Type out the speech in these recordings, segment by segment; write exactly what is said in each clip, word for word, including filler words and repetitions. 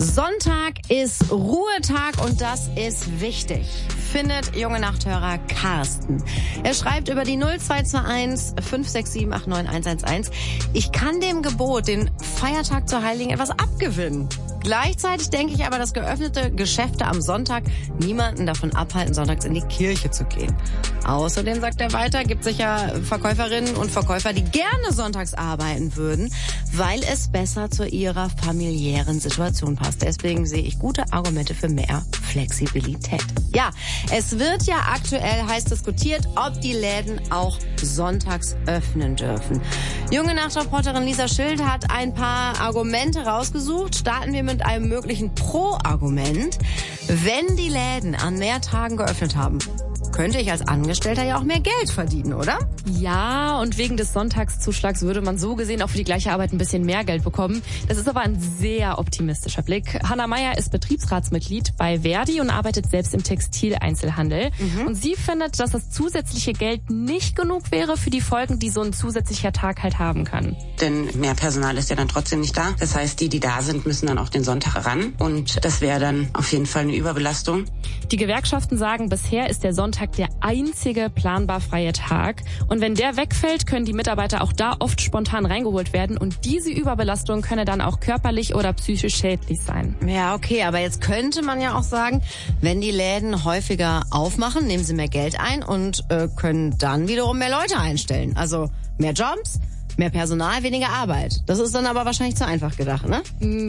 Sonntag ist Ruhetag und das ist wichtig, findet junge Nachthörer Carsten. Er schreibt über die null zwei zwei eins fünf sechs sieben acht neun eins eins eins. Ich kann dem Gebot, den Feiertag zu heiligen, etwas abgewinnen. Gleichzeitig denke ich aber, dass geöffnete Geschäfte am Sonntag niemanden davon abhalten, sonntags in die Kirche zu gehen. Außerdem, sagt er weiter, gibt es sicher Verkäuferinnen und Verkäufer, die gerne sonntags arbeiten würden, weil es besser zu ihrer familiären Situation passt. Deswegen sehe ich gute Argumente für mehr Flexibilität. Ja, es wird ja aktuell heiß diskutiert, ob die Läden auch sonntags öffnen dürfen. Junge Nachtreporterin Lisa Schild hat ein paar Argumente rausgesucht. Starten wir mit einem möglichen Pro-Argument. Wenn die Läden an mehr Tagen geöffnet haben, könnte ich als Angestellter ja auch mehr Geld verdienen, oder? Ja, und wegen des Sonntagszuschlags würde man so gesehen auch für die gleiche Arbeit ein bisschen mehr Geld bekommen. Das ist aber ein sehr optimistischer Blick. Hanna Meyer ist Betriebsratsmitglied bei Verdi und arbeitet selbst im Textileinzelhandel. Mhm. Und sie findet, dass das zusätzliche Geld nicht genug wäre für die Folgen, die so ein zusätzlicher Tag halt haben kann. Denn mehr Personal ist ja dann trotzdem nicht da. Das heißt, die, die da sind, müssen dann auch den Sonntag ran. Und das wäre dann auf jeden Fall eine Überbelastung. Die Gewerkschaften sagen, bisher ist der Sonntag der einzige planbar freie Tag. Und wenn der wegfällt, können die Mitarbeiter auch da oft spontan reingeholt werden. Und diese Überbelastung könne dann auch körperlich oder psychisch schädlich sein. Ja, okay, aber jetzt könnte man ja auch sagen, wenn die Läden häufiger aufmachen, nehmen sie mehr Geld ein und äh, können dann wiederum mehr Leute einstellen. Also mehr Jobs, mehr Personal, weniger Arbeit. Das ist dann aber wahrscheinlich zu einfach gedacht, ne?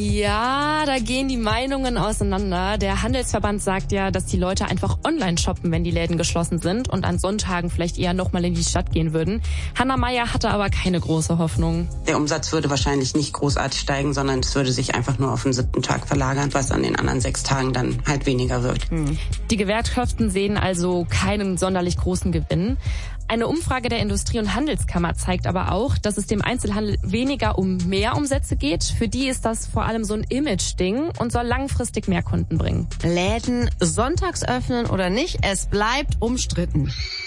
Ja, da gehen die Meinungen auseinander. Der Handelsverband sagt ja, dass die Leute einfach online shoppen, wenn die Läden geschlossen sind und an Sonntagen vielleicht eher nochmal in die Stadt gehen würden. Hanna Meyer hatte aber keine große Hoffnung. Der Umsatz würde wahrscheinlich nicht großartig steigen, sondern es würde sich einfach nur auf den siebten Tag verlagern, was an den anderen sechs Tagen dann halt weniger wird. Hm. Die Gewerkschaften sehen also keinen sonderlich großen Gewinn. Eine Umfrage der Industrie- und Handelskammer zeigt aber auch, dass es dem Einzelhandel weniger um mehr Umsätze geht. Für die ist das vor allem so ein Image-Ding und soll langfristig mehr Kunden bringen. Läden sonntags öffnen oder nicht, es bleibt umstritten.